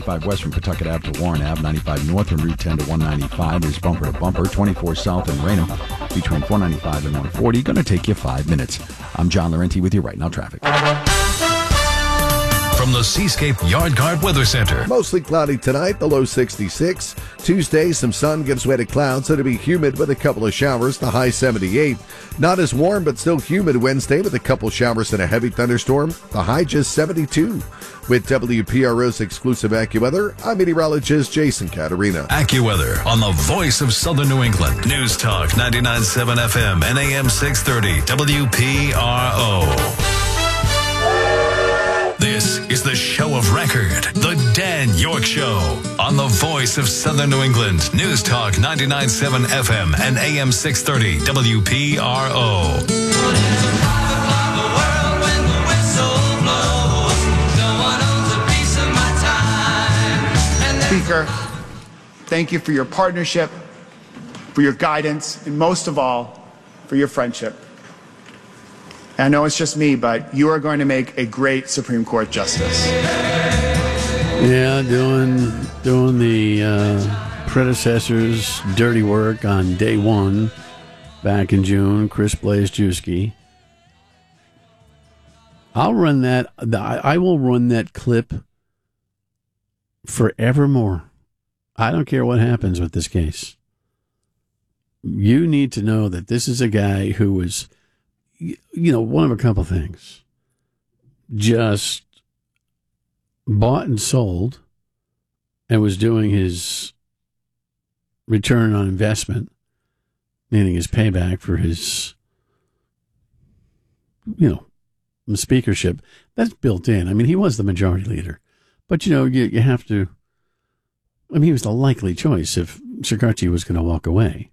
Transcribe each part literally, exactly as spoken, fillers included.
ninety-five west from Pawtucket Ave to Warren Ave, ninety-five north from Route ten to one ninety-five is bumper to bumper, twenty-four south in Raynham between four ninety-five and one forty. Going to take you five minutes. I'm John Laurenti with you right now, traffic. From the Seascape Yard Guard Weather Center. Mostly cloudy tonight, the low sixty-six. Tuesday, some sun gives way to clouds, so it'll be humid with a couple of showers, the high seventy-eight. Not as warm, but still humid Wednesday with a couple showers and a heavy thunderstorm, the high just seventy-two. With W P R O's exclusive AccuWeather, I'm meteorologist Jason Caterina. AccuWeather on the voice of Southern New England. News Talk ninety-nine point seven F M and A M six thirty W P R O. This is the show of record, The Dan York Show, on the voice of Southern New England. News Talk ninety-nine point seven F M and A M six thirty W P R O. Speaker, thank you for your partnership, for your guidance, and most of all, for your friendship. I know it's just me, but you are going to make a great Supreme Court justice. Yeah, doing doing the uh, predecessor's dirty work on day one back in June, Chris Blazejewski. I'll run that. I will run that clip forevermore. I don't care what happens with this case. You need to know that this is a guy who was, you know, one of a couple things. Just bought and sold and was doing his return on investment, meaning his payback for his, you know, speakership. That's built in. I mean, he was the majority leader. But, you know, you, you have to, I mean, he was the likely choice if Shekarchi was going to walk away.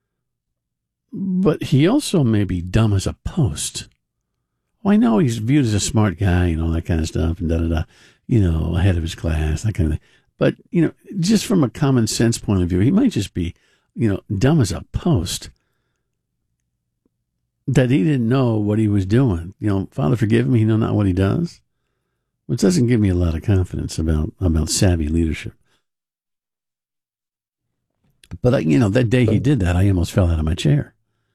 But he also may be dumb as a post. Well, I know he's viewed as a smart guy and all that kind of stuff and da-da-da, you know, ahead of his class, that kind of thing. But, you know, just from a common sense point of view, he might just be, you know, dumb as a post. That he didn't know what he was doing. You know, Father, forgive me, he know not what he does. Which doesn't give me a lot of confidence about, about savvy leadership. But, you know, that day he did that, I almost fell out of my chair.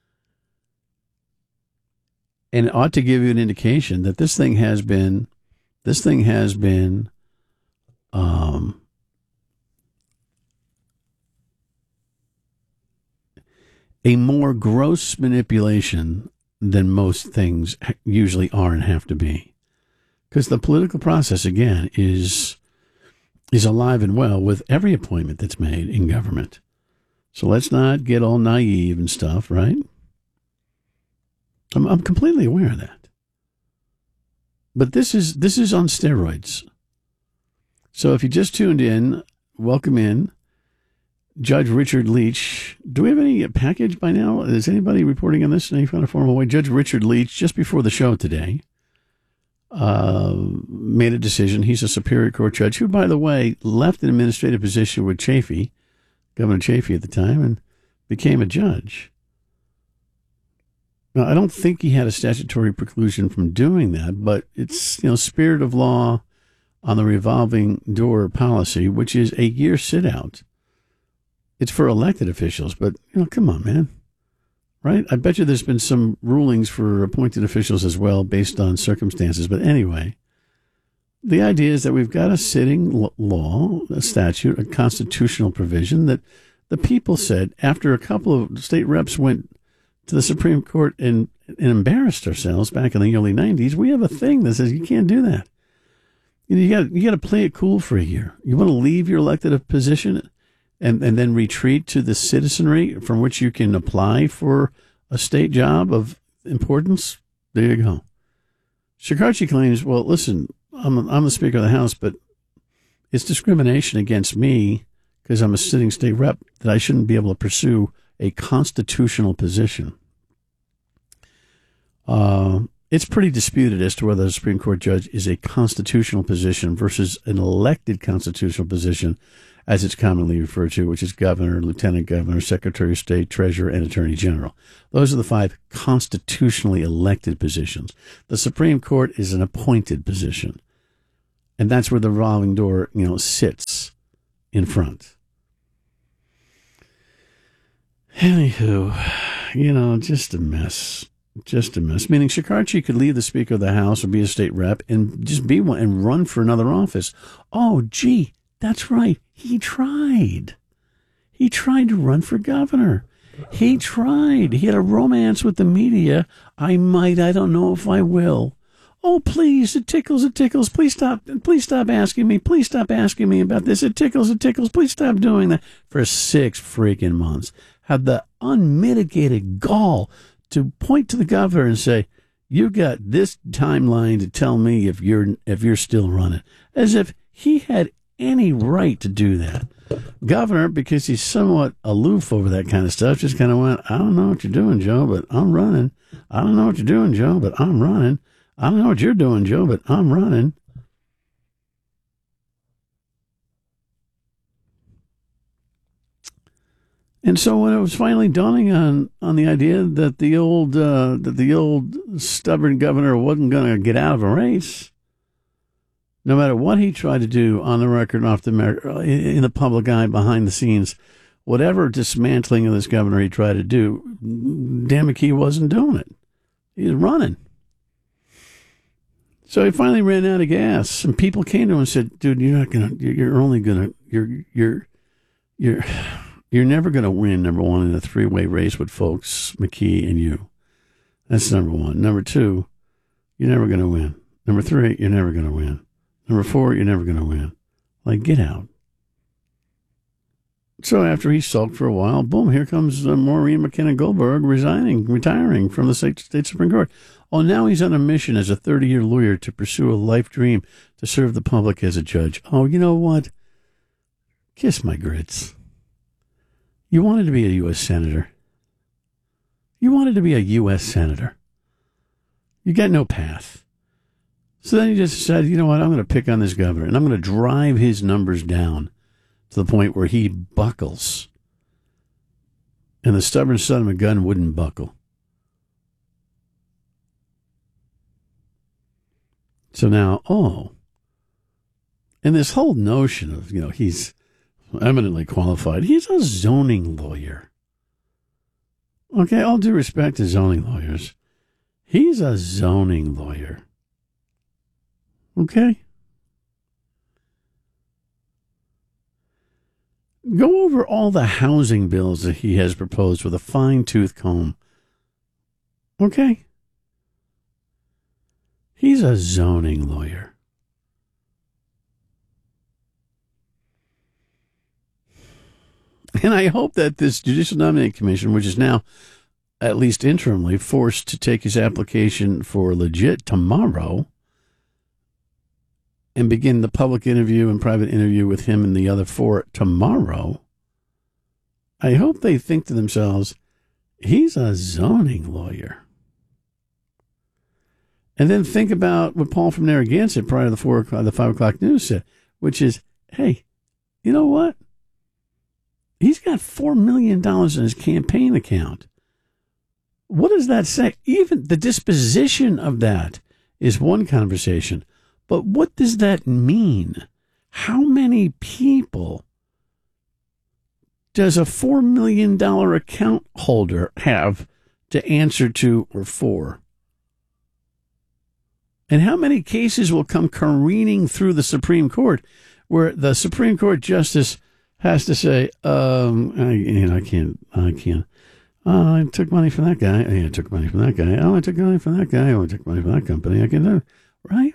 And it ought to give you an indication that this thing has been, this thing has been, um, a more gross manipulation than most things usually are and have to be. Because the political process, again, is is alive and well with every appointment that's made in government. So let's not get all naive and stuff, right? I'm, I'm completely aware of that. But this is this is on steroids. So if you just tuned in, welcome in. Judge Richard Leach. Do we have any package by now? Is anybody reporting on this in any kind of formal way? Judge Richard Leach, just before the show today, uh, made a decision. He's a Superior Court judge who, by the way, left an administrative position with Chafee, Governor Chafee at the time, and became a judge. Now, I don't think he had a statutory preclusion from doing that, but it's, you know, spirit of law on the revolving door policy, which is a year sit-out. It's for elected officials, but, you know, come on, man. Right? I bet you there's been some rulings for appointed officials as well based on circumstances. But anyway, the idea is that we've got a sitting law, a statute, a constitutional provision that the people said after a couple of state reps went to the Supreme Court and, and embarrassed ourselves back in the early nineties, we have a thing that says you can't do that. You know, you got you got to play it cool for a year. You want to leave your elected position and, and then retreat to the citizenry from which you can apply for a state job of importance? There you go. Shekarchi claims, well, listen, I'm, I'm the Speaker of the House, but it's discrimination against me because I'm a sitting state rep that I shouldn't be able to pursue a constitutional position. Uh, it's pretty disputed as to whether a Supreme Court judge is a constitutional position versus an elected constitutional position, as it's commonly referred to, which is governor, lieutenant governor, secretary of state, treasurer, and attorney general. Those are the five constitutionally elected positions. The Supreme Court is an appointed position. And that's where the revolving door, you know, sits. in front. Anywho, you know, just a mess. Just a mess. Meaning Shekarchi could leave the Speaker of the House or be a state rep and just be one and run for another office. Oh, gee, that's right. He tried. He tried to run for governor. He tried. He had a romance with the media. I might. I don't know if I will. Oh, please, it tickles, it tickles. Please stop. Please stop asking me. Please stop asking me about this. It tickles, it tickles. Please stop doing that. For six freaking months. Had the unmitigated gall to point to the governor and say, you got this timeline to tell me if you're if you're still running. As if he had any right to do that. Governor, because he's somewhat aloof over that kind of stuff, just kind of went, I don't know what you're doing, Joe, but I'm running. I don't know what you're doing, Joe, but I'm running. I don't know what you're doing, Joe, but I'm running. And so when it was finally dawning on, on the idea that the old uh, that the old stubborn governor wasn't going to get out of a race, no matter what he tried to do on the record, off the in the public eye, behind the scenes, whatever dismantling of this governor he tried to do, damn it, he wasn't doing it. He was running. So he finally ran out of gas, and people came to him and said, "Dude, you're not gonna. You're only gonna. You're you're you're." You're never going to win, number one, in a three-way race with folks, McKee and you. That's number one. Number two, you're never going to win. Number three, you're never going to win. Number four, you're never going to win. Like, get out. So after he sulked for a while, boom, here comes uh, Maureen McKenna Goldberg resigning, retiring from the state, state Supreme Court. Oh, now he's on a mission as a thirty-year lawyer to pursue a life dream to serve the public as a judge. Oh, you know what? Kiss my grits. You wanted to be a U S senator. You wanted to be a U S senator. You got no path. So then you just decided, you know what, I'm going to pick on this governor, and I'm going to drive his numbers down to the point where he buckles. And the stubborn son of a gun wouldn't buckle. So now, oh, and this whole notion of, you know, he's eminently qualified. He's a zoning lawyer. Okay, all due respect to zoning lawyers. He's a zoning lawyer. Okay? Go over all the housing bills that he has proposed with a fine-tooth comb. Okay? He's a zoning lawyer. And I hope that this Judicial Nominating Commission, which is now, at least interimly, forced to take his application for legit tomorrow and begin the public interview and private interview with him and the other four tomorrow, I hope they think to themselves, he's a zoning lawyer. And then think about what Paul from Narragansett prior to the four o'clock, the five o'clock news said, which is, hey, you know what? He's got four million dollars in his campaign account. What does that say? Even the disposition of that is one conversation. But what does that mean? How many people does a four million dollars account holder have to answer to or for? And how many cases will come careening through the Supreme Court where the Supreme Court justice has to say, um, I, you know, I can't, I can't. Oh, I took money from that guy. I took money from that guy. Oh, I took money from that guy. Oh, I took money from that company. I can do it. Right?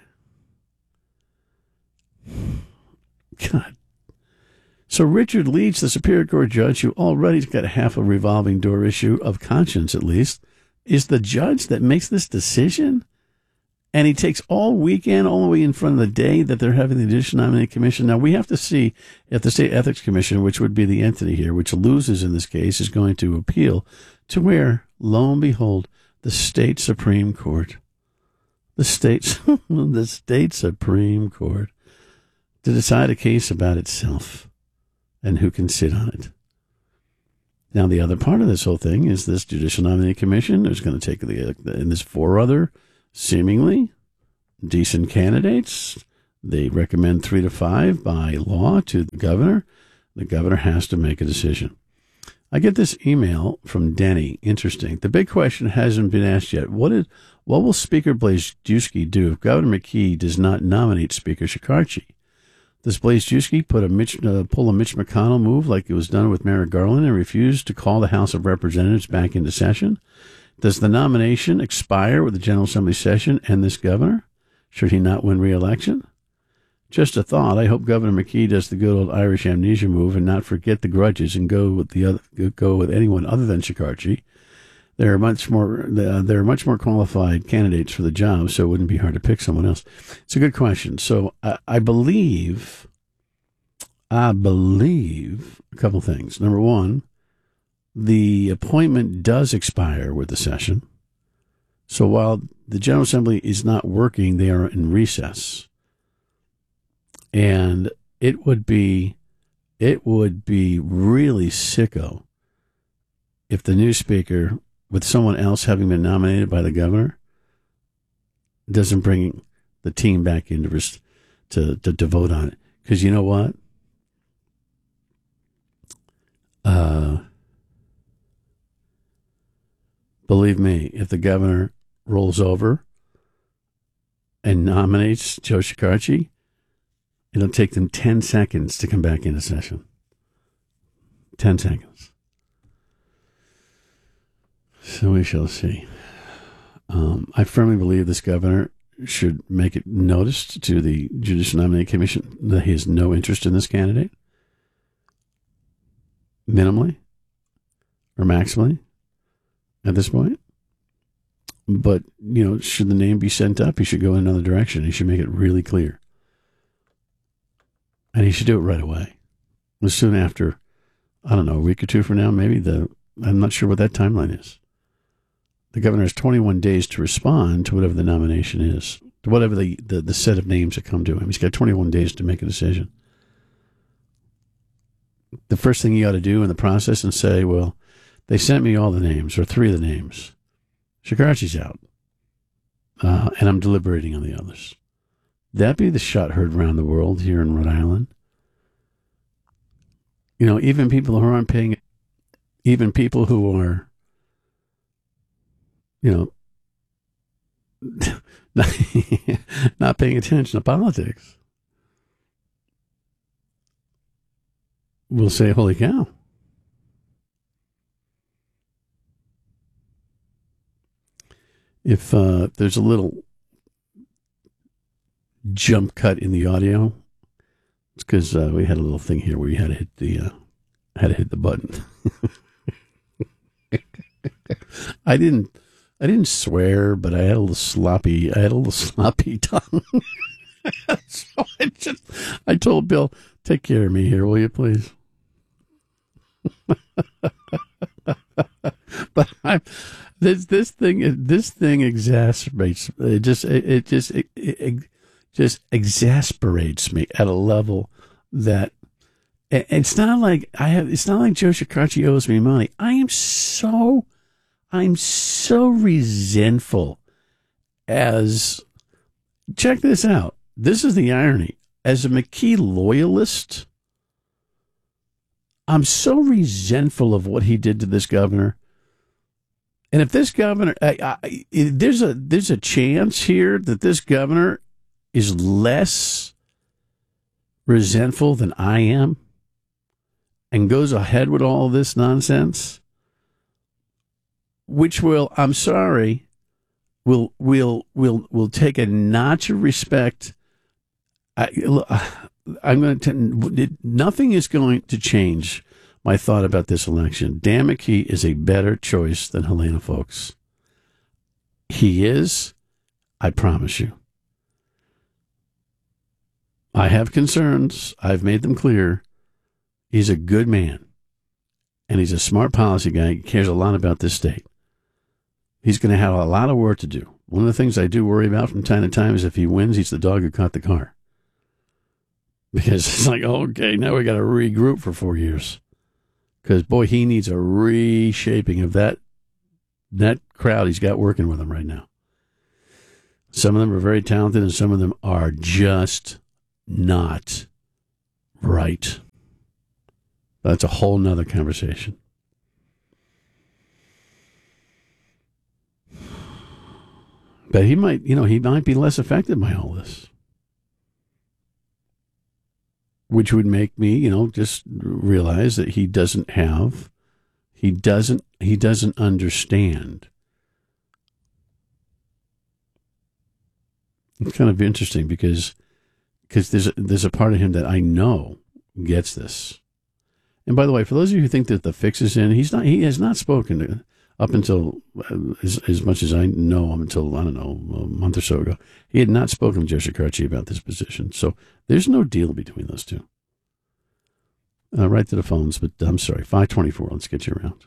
God. So Richard Leach, the Superior Court judge, who already's got half a revolving door issue of conscience, at least, is the judge that makes this decision? And he takes all weekend, all the way in front of the day that they're having the Judicial Nominating Commission. Now, we have to see if the State Ethics Commission, which would be the entity here, which loses in this case, is going to appeal to where, lo and behold, the state Supreme Court, the state, the state Supreme Court, to decide a case about itself and who can sit on it. Now, the other part of this whole thing is this Judicial Nominating Commission is going to take the, and there's four other seemingly decent candidates. They recommend three to five by law to the governor. The governor has to make a decision. I get this email from Denny. Interesting. The big question hasn't been asked yet. What is, what will Speaker Blazejewski do if Governor McKee does not nominate Speaker Shekarchi? Does Blazejewski put a Mitch, uh, pull a Mitch McConnell move like it was done with Merrick Garland and refuse to call the House of Representatives back into session? Does the nomination expire with the General Assembly session and this governor? Should he not win re-election? Just a thought. I hope Governor McKee does the good old Irish amnesia move and not forget the grudges and go with the other, go with anyone other than Shekarchi. There are much more. There are much more qualified candidates for the job, so it wouldn't be hard to pick someone else. It's a good question. So I, I believe, I believe a couple things. Number one, the appointment does expire with the session. So while the General Assembly is not working, they are in recess. And it would be, it would be really sicko if the new speaker, with someone else having been nominated by the governor, doesn't bring the team back in to, to, to, to vote on it. Because you know what? Uh, believe me, if the governor rolls over and nominates Joe Shekarchi, it'll take them ten seconds to come back into session. ten seconds. So we shall see. Um, I firmly believe this governor should make it noticed to the Judicial Nominating Commission that he has no interest in this candidate. Minimally or maximally at this point. But, you know, should the name be sent up, he should go in another direction. He should make it really clear. And he should do it right away. As soon after, I don't know, a week or two from now, maybe the, I'm not sure what that timeline is. The governor has twenty-one days to respond to whatever the nomination is, to whatever the, the, the set of names that come to him. He's got twenty-one days to make a decision. The first thing he ought to do in the process and say, well, they sent me all the names, or three of the names. Shekarchi's out. Uh, and I'm deliberating on the others. That'd be the shot heard around the world here in Rhode Island. You know, even people who aren't paying, even people who are, you know, not, not paying attention to politics will say, holy cow. If uh, there's a little jump cut in the audio, it's because uh, we had a little thing here where you had to hit the uh, had to hit the button. I didn't I didn't swear, but I had a little sloppy I had a little sloppy tongue. So I just I told Bill, take care of me here, will you please? But I'm this this thing this thing exacerbates it just it, it just it, it just exasperates me at a level that it's not like I have it's not like Joe Shekarchi owes me money. I am so I'm so resentful as check this out. This is the irony. As a McKee loyalist, I'm so resentful of what he did to this governor. And if this governor, I, I, there's a there's a chance here that this governor is less resentful than I am and goes ahead with all this nonsense, which will, I'm sorry, will will will will take a notch of respect. I, I'm going to. Nothing is going to change my thought about this election. Dan McKee is a better choice than Helena Foulkes. He is, I promise you. I have concerns. I've made them clear. He's a good man. And he's a smart policy guy. He cares a lot about this state. He's going to have a lot of work to do. One of the things I do worry about from time to time is if he wins, he's the dog who caught the car. Because it's like, okay, now we got to regroup for four years. Because, boy, he needs a reshaping of that that crowd he's got working with him right now. Some of them are very talented, and some of them are just not right. That's a whole nother conversation. But he might, you know, he might be less affected by all this. Which would make me, you know, just realize that he doesn't have, he doesn't, he doesn't understand. It's kind of interesting because, because there's, there's a part of him that I know gets this. And by the way, for those of you who think that the fix is in, he's not, he has not spoken to, up until, uh, as, as much as I know him, until, I don't know, a month or so ago, he had not spoken to Joe Shekarchi about this position. So there's no deal between those two. Uh, right to the phones, but I'm sorry, five twenty-four, let's get you around.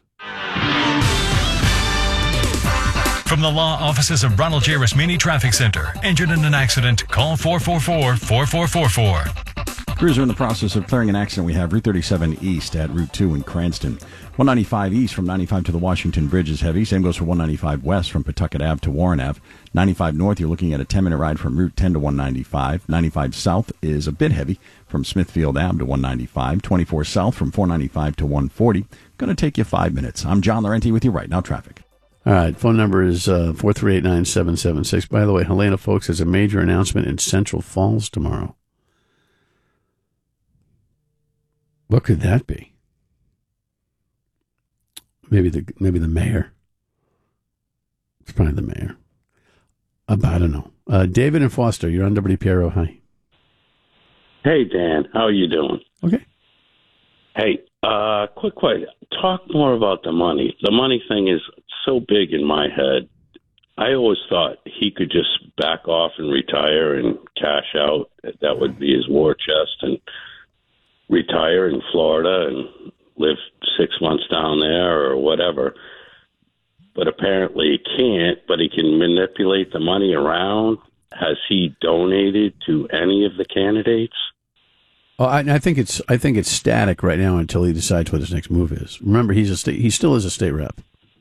From the law offices of Ronald J. Rasmini Traffic Center. Injured in an accident? Call four four four, four four four four. Crews are in the process of clearing an accident. We have Route thirty-seven East at Route two in Cranston. one ninety-five East from ninety-five to the Washington Bridge is heavy. Same goes for one ninety-five West from Pawtucket Ave to Warren Ave. ninety-five North, you're looking at a ten-minute ride from Route ten to one ninety-five. ninety-five South is a bit heavy from Smithfield Ave to one ninety-five. twenty-four South from four ninety-five to one forty. Going to take you five minutes. I'm John Laurenti with you right now. Traffic. All right, phone number is uh, four three eight nine seven seven six. By the way, Helena, folks, has a major announcement in Central Falls tomorrow. What could that be? Maybe the maybe the mayor. It's probably the mayor. Uh, I don't know. Uh, David and Foster, you're on W P R O. Hi. Hey, Dan. How are you doing? Okay. Hey, uh, quick question. Talk more about the money. The money thing is so big in my head. I always thought he could just back off and retire and cash out. That would be his war chest and retire in Florida and live six months down there or whatever. But apparently he can't, but he can manipulate the money around. Has he donated to any of the candidates? Oh, I, I think it's I think it's static right now until he decides what his next move is. Remember, he's a state, he still is a state rep.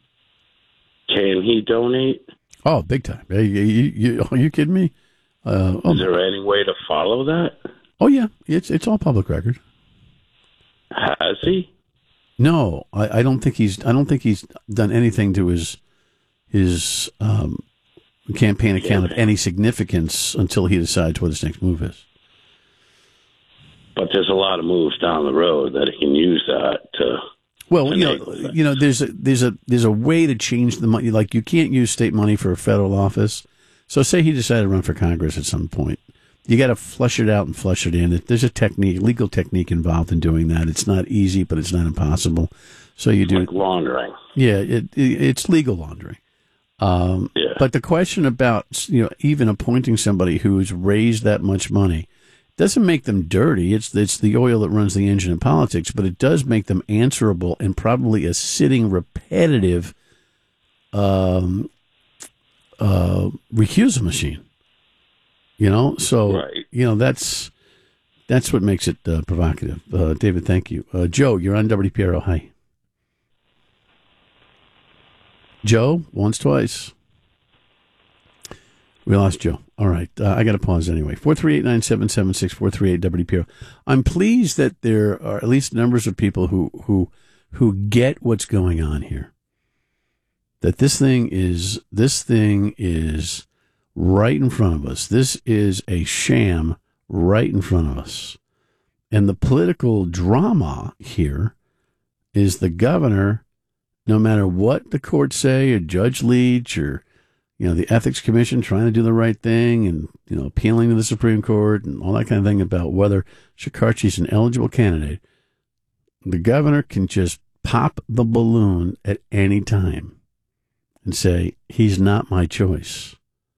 Can he donate? Oh, big time! Are you, you, you, are you kidding me? Uh, oh, is there any way to follow that? Oh yeah, it's it's all public record. Has he? No, I, I don't think he's. I don't think he's done anything to his his um, campaign account of any significance until he decides what his next move is. But there's a lot of moves down the road that he can use that to. Well, you know, you know, there's a there's a there's a way to change the money. Like you can't use state money for a federal office. So, say he decided to run for Congress at some point. You got to flush it out and flush it in. There's a technique, legal technique involved in doing that. It's not easy, but it's not impossible. So you do like laundering. Yeah, it, it it's legal laundering. Um, yeah. But the question about you know even appointing somebody who's raised that much money doesn't make them dirty. It's it's the oil that runs the engine in politics, but it does make them answerable and probably a sitting, repetitive um, uh, recusal machine. You know, so right. you know that's that's what makes it uh, provocative. Uh, David, thank you. Uh, Joe, you're on W P R O. Hi, Joe. Once, twice. We lost Joe. All right, uh, I got to pause anyway. Four three eight nine seven seven six four three eight W P R O. I'm pleased that there are at least numbers of people who who who get what's going on here. That this thing is this thing is. right in front of us. This is a sham right in front of us. And the political drama here is the governor, no matter what the courts say, or Judge Leach, or, you know, the Ethics Commission trying to do the right thing and, you know, appealing to the Supreme Court and all that kind of thing about whether Shekarchi's an eligible candidate, the governor can just pop the balloon at any time and say, he's not my choice.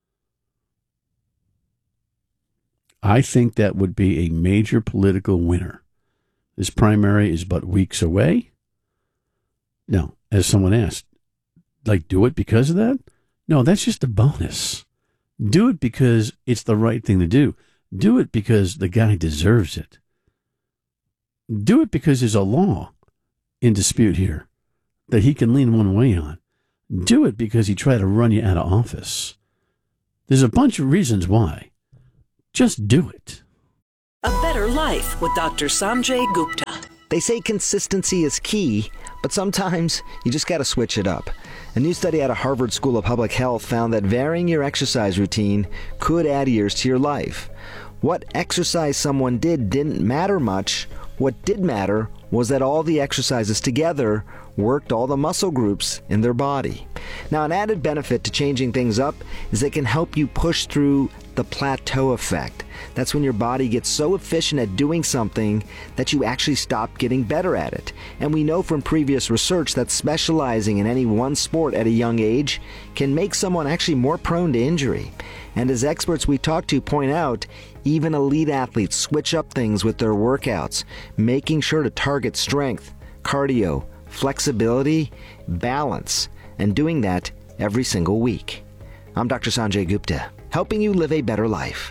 I think that would be a major political winner. This primary is but weeks away. Now, as someone asked, like, do it because of that? No, that's just a bonus. Do it because it's the right thing to do. Do it because the guy deserves it. Do it because there's a law in dispute here that he can lean one way on. Do it because he tried to run you out of office. There's a bunch of reasons why. Just do it. A better life with Doctor Sanjay Gupta. They say consistency is key, but sometimes you just got to switch it up. A new study out of Harvard School of Public Health found that varying your exercise routine could add years to your life. What exercise someone did didn't matter much. What did matter was that all the exercises together worked all the muscle groups in their body. Now, an added benefit to changing things up is it can help you push through the plateau effect. That's when your body gets so efficient at doing something that you actually stop getting better at it. And we know from previous research that specializing in any one sport at a young age can make someone actually more prone to injury. And as experts we talk to point out, even elite athletes switch up things with their workouts, making sure to target strength, cardio, flexibility, balance, and doing that every single week. I'm Doctor Sanjay Gupta, helping you live a better life.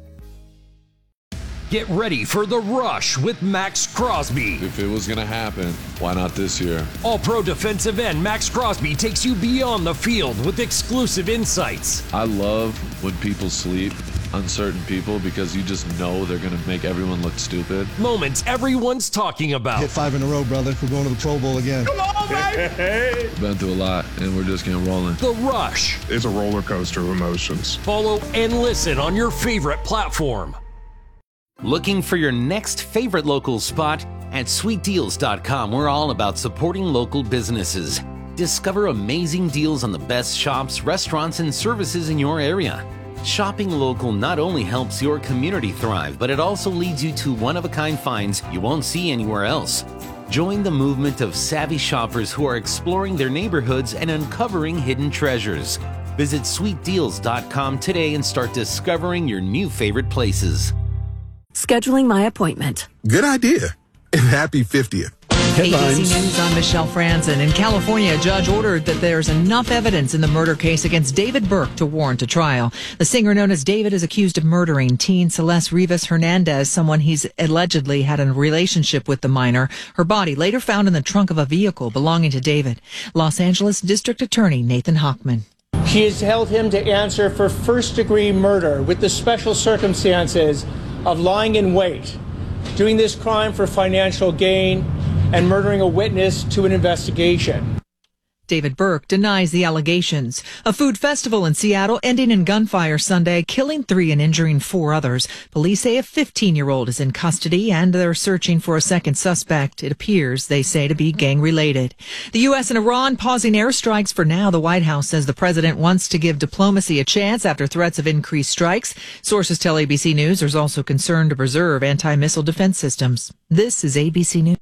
Get ready for The Rush with Max Crosby. If it was going to happen, why not this year? All-pro defensive end Max Crosby takes you beyond the field with exclusive insights. I love when people sleep on certain people because you just know they're going to make everyone look stupid. Moments everyone's talking about. Hit five in a row, brother. We're going to the Pro Bowl again. Come on, baby! Been through a lot, and we're just getting rolling. The Rush. It's a roller coaster of emotions. Follow and listen on your favorite platform. Looking for your next favorite local spot? At sweet deals dot com, we're all about supporting local businesses. Discover amazing deals on the best shops, restaurants, and services in your area. Shopping local not only helps your community thrive, but it also leads you to one-of-a-kind finds you won't see anywhere else. Join the movement of savvy shoppers who are exploring their neighborhoods and uncovering hidden treasures. Visit sweet deals dot com today and start discovering your new favorite places. Scheduling my appointment. Good idea. And happy fiftieth. Headlines. A B C News, I'm Michelle Franzen. In California, a judge ordered that there's enough evidence in the murder case against David Burke to warrant a trial. The singer known as David is accused of murdering teen Celeste Rivas Hernandez, someone he's allegedly had a relationship with the minor. Her body later found in the trunk of a vehicle belonging to David. Los Angeles District Attorney Nathan Hochman. She has held him to answer for first-degree murder with the special circumstances of lying in wait, doing this crime for financial gain, and murdering a witness to an investigation. David Burke denies the allegations. A food festival in Seattle ending in gunfire Sunday, killing three and injuring four others. Police say a fifteen-year-old is in custody and they're searching for a second suspect. It appears, they say, to be gang-related. The U S and Iran pausing airstrikes for now. The White House says the president wants to give diplomacy a chance after threats of increased strikes. Sources tell A B C News there's also concern to preserve anti-missile defense systems. This is A B C News.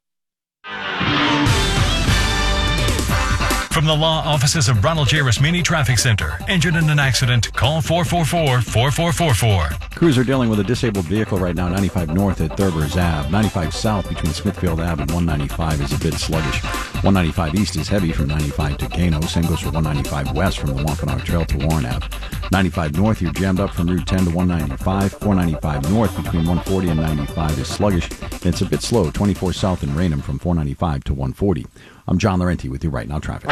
From the law offices of Ronald J. Rasmini Traffic Center. Injured in an accident? Call four four four, four four four four. Crews are dealing with a disabled vehicle right now, ninety-five north at Thurber's Ave. ninety-five south between Smithfield Ave and one ninety-five is a bit sluggish. one ninety-five east is heavy from ninety-five to Gano. Same goes for one ninety-five west from the Wampanoag Trail to Warren Ave. ninety-five north, you're jammed up from Route ten to one ninety-five. four ninety-five north between one forty and ninety-five is sluggish. It's a bit slow. twenty-four south in Raynham from four ninety-five to one forty. I'm John Laurenti with you right now, traffic.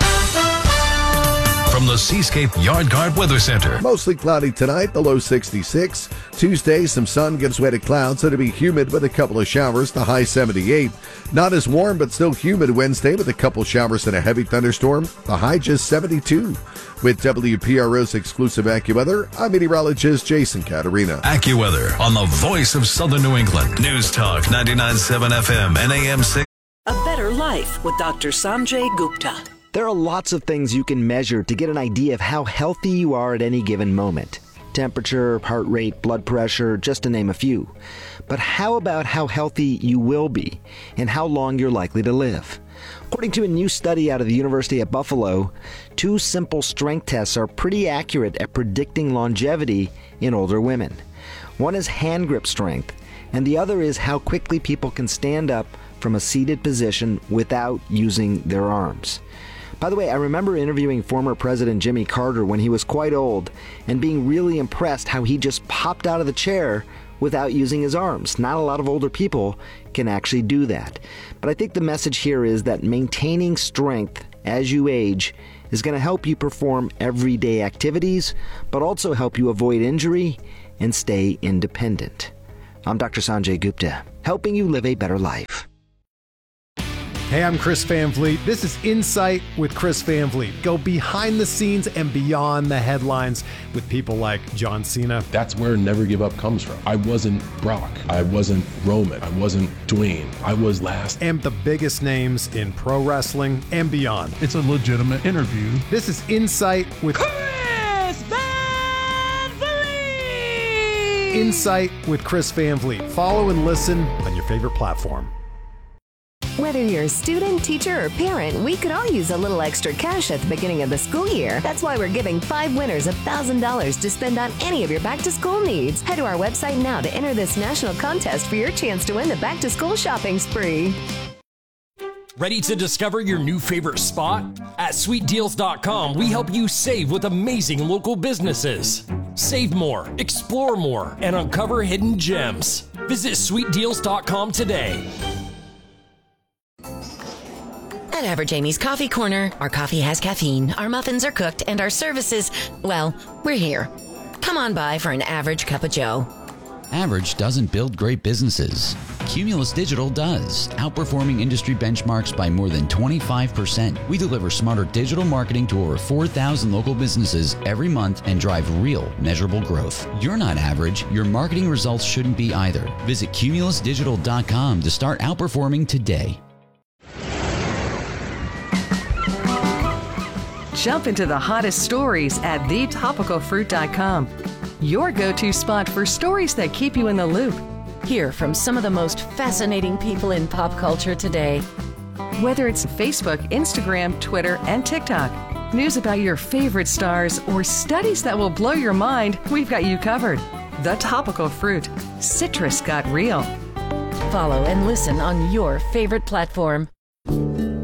From the Seascape Yard Guard Weather Center. Mostly cloudy tonight, the low sixty-six. Tuesday, some sun gives way to clouds, so it'll be humid with a couple of showers, the high seventy-eight. Not as warm, but still humid Wednesday with a couple showers and a heavy thunderstorm, the high just seventy-two. With W P R O's exclusive AccuWeather, I'm meteorologist Jason Caterina. AccuWeather on the voice of Southern New England. News Talk ninety-nine point seven F M and A M six. A better life with Doctor Sanjay Gupta. There are lots of things you can measure to get an idea of how healthy you are at any given moment. Temperature, heart rate, blood pressure, just to name a few. But how about how healthy you will be and how long you're likely to live? According to a new study out of the University at Buffalo, two simple strength tests are pretty accurate at predicting longevity in older women. One is hand grip strength, and the other is how quickly people can stand up from a seated position without using their arms. By the way, I remember interviewing former President Jimmy Carter when he was quite old and being really impressed how he just popped out of the chair without using his arms. Not a lot of older people can actually do that. But I think the message here is that maintaining strength as you age is going to help you perform everyday activities, but also help you avoid injury and stay independent. I'm Doctor Sanjay Gupta, helping you live a better life. Hey, I'm Chris Van Vliet. This is Insight with Chris Van Vliet. Go behind the scenes and beyond the headlines with people like John Cena. That's where Never Give Up comes from. I wasn't Brock. I wasn't Roman. I wasn't Dwayne. I was last. And the biggest names in pro wrestling and beyond. It's a legitimate interview. This is Insight with Chris Van Vliet! Insight with Chris Van Vliet. Follow and listen on your favorite platform. Whether you're a student, teacher, or parent, we could all use a little extra cash at the beginning of the school year. That's why we're giving five winners one thousand dollars to spend on any of your back-to-school needs. Head to our website now to enter this national contest for your chance to win the back-to-school shopping spree. Ready to discover your new favorite spot? At sweet deals dot com, we help you save with amazing local businesses. Save more, explore more, and uncover hidden gems. Visit sweet deals dot com today. At Average Amy's Coffee Corner, our coffee has caffeine, our muffins are cooked, and our services, well, we're here. Come on by for an average cup of joe. Average doesn't build great businesses. Cumulus Digital does, outperforming industry benchmarks by more than twenty-five percent. We deliver smarter digital marketing to over four thousand local businesses every month and drive real, measurable growth. You're not average. Your marketing results shouldn't be either. Visit cumulus digital dot com to start outperforming today. Jump into the hottest stories at the topical fruit dot com. Your go-to spot for stories that keep you in the loop. Hear from some of the most fascinating people in pop culture today. Whether it's Facebook, Instagram, Twitter, and TikTok, news about your favorite stars, or studies that will blow your mind, we've got you covered. The Topical Fruit. Citrus got real. Follow and listen on your favorite platform.